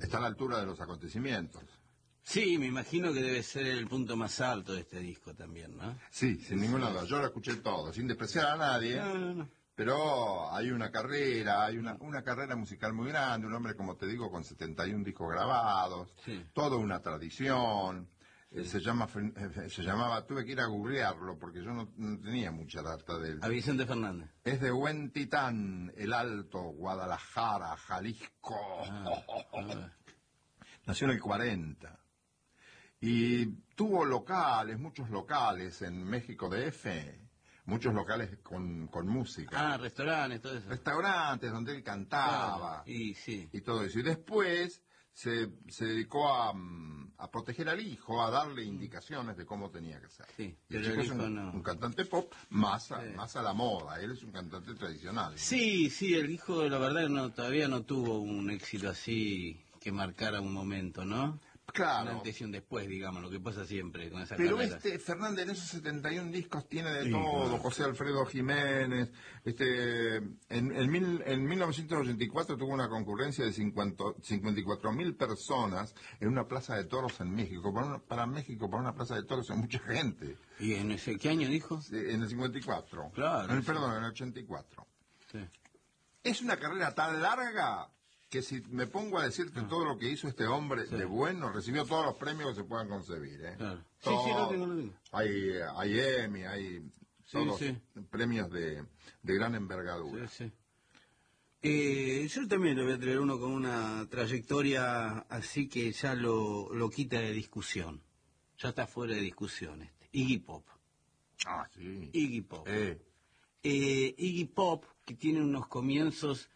está a la altura de los acontecimientos. Sí, me imagino que debe ser el punto más alto de este disco también, ¿no? Sí, sin ninguna duda. Yo lo escuché todo, sin despreciar a nadie. No. Pero hay una carrera, una carrera musical muy grande, un hombre, como te digo, con 71 discos grabados, Sí. toda una tradición. Se llamaba, tuve que ir a googlearlo porque yo no tenía mucha data de él. A Vicente Fernández. Es de Huentitán, El Alto, Guadalajara, Jalisco. Nació en el 40. Y tuvo muchos locales en México DF. Muchos locales con música. Restaurantes, todo eso. Restaurantes donde él cantaba. Claro, y sí. Y todo eso. Y después se dedicó a proteger al hijo, a darle indicaciones de cómo tenía que ser. Sí, y el pero chico el es hijo no. un cantante pop más a la moda. Él es un cantante tradicional. Sí, el hijo, la verdad, todavía no tuvo un éxito así que marcara un momento, ¿no? Claro. Un antes y un después, digamos, lo que pasa siempre con esas Pero carreras. Fernández, en esos 71 discos tiene de Sí, todo. claro. José Alfredo Jiménez, en 1984 tuvo una concurrencia de 54.000 personas en una plaza de toros en México. Para México, para una plaza de toros hay mucha gente. ¿Y en qué año dijo? En el 54. Claro. Perdón, en el 84. Sí. Es una carrera tan larga que si me pongo a decirte todo lo que hizo este hombre de bueno, recibió todos los premios que se puedan concebir, ¿eh? Claro. Todo. Sí, lo tengo. Hay Emmy, hay todos premios de gran envergadura. Sí. Yo también le voy a traer uno con una trayectoria así que ya lo quita de discusión. Ya está fuera de discusión. Iggy Pop. Ah, sí. Iggy Pop. Iggy Pop, que tiene unos comienzos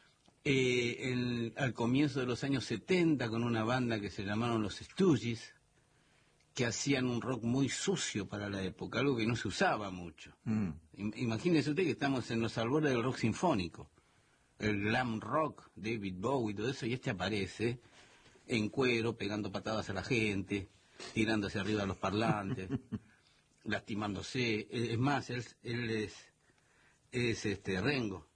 al comienzo de los años 70 con una banda que se llamaron los Stooges, que hacían un rock muy sucio para la época, algo que no se usaba mucho. Imagínese usted que estamos en los albores del rock sinfónico, el glam rock, David Bowie, todo eso, y aparece en cuero, pegando patadas a la gente, tirándose arriba de los parlantes, lastimándose. Es más, él es Rengo,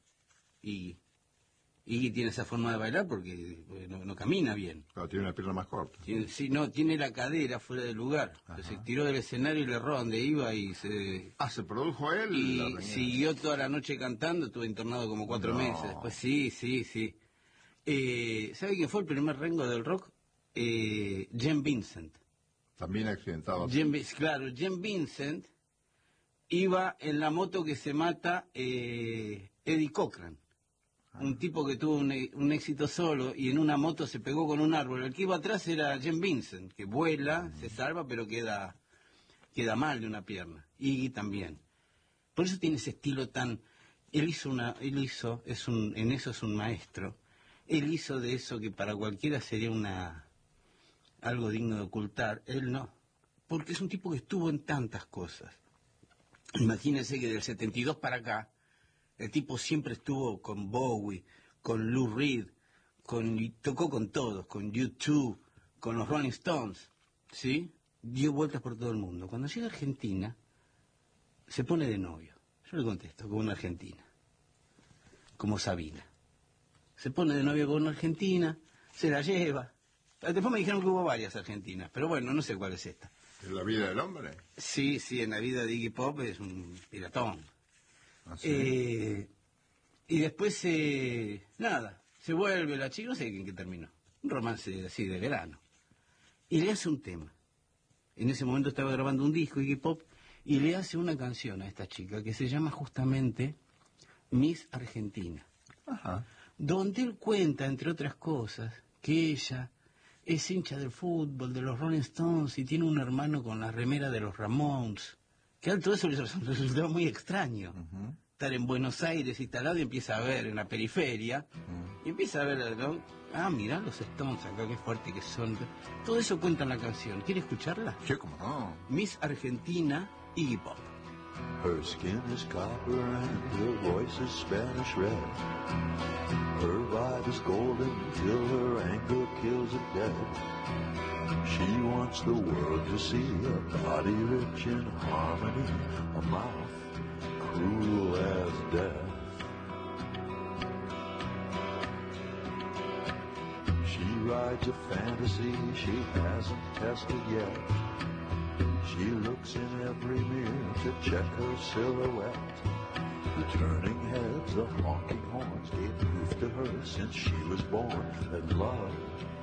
y tiene esa forma de bailar porque no camina bien. Claro, tiene una pierna más corta. Tiene la cadera fuera de lugar. Se tiró del escenario y le erró donde iba y se produjo él. Y siguió toda la noche cantando, estuvo internado como 4 meses. Después sí. ¿Sabe quién fue el primer Rengo del rock? Jen Vincent. También accidentado. Jen Vincent iba en la moto que se mata Eddie Cochran. Un tipo que tuvo un éxito solo y en una moto se pegó con un árbol. El que iba atrás era Jen Vincent, que vuela, se salva, pero queda mal de una pierna. Iggy también. Por eso tiene ese estilo tan... en eso es un maestro. Él hizo de eso que para cualquiera sería algo digno de ocultar. Él no. Porque es un tipo que estuvo en tantas cosas. Imagínense que del 72 para acá, el tipo siempre estuvo con Bowie, con Lou Reed, y tocó con todos, con U2, con los Rolling Stones, ¿sí? Dio vueltas por todo el mundo. Cuando llega a Argentina, se pone de novio. Yo le contesto, con una argentina, como Sabina. Se pone de novio con una argentina, se la lleva. Después me dijeron que hubo varias argentinas, pero bueno, no sé cuál es esta. ¿En la vida del hombre? Sí, en la vida de Iggy Pop es un piratón. ¿Sí? Y después, se vuelve la chica, no sé en qué terminó. Un romance así de verano. Y le hace un tema. En ese momento estaba grabando un disco, Iggy Pop, y le hace una canción a esta chica que se llama justamente Miss Argentina. Ajá. Donde él cuenta, entre otras cosas, que ella es hincha del fútbol, de los Rolling Stones, y tiene un hermano con la remera de los Ramones. Que a él todo eso le resultaba muy extraño. Estar en Buenos Aires instalado y empieza a ver en la periferia, y empieza a ver, ¿no? Mirá los Stones acá, qué fuerte que son. Todo eso cuenta en la canción. ¿Quiere escucharla? Sí, cómo no. Miss Argentina, Iggy Pop. Her skin is copper and her voice is Spanish red. Her vibe is golden till her anger kills it dead. She wants the world to see a body rich in harmony, a mouth cruel as death. She rides rides a fantasy she hasn't tested yet. She looks in every mirror to check her silhouette. The turning heads, the honking horns gave proof to her since she was born that love